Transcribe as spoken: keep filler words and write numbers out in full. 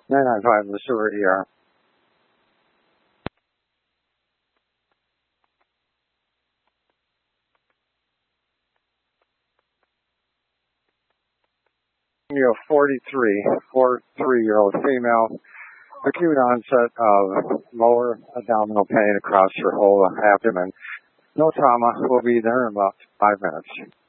nine nine five, the Stewart E R. You forty-three, forty-three-year-old female, acute onset of lower abdominal pain across her whole abdomen. No trauma. We'll be there in about five minutes.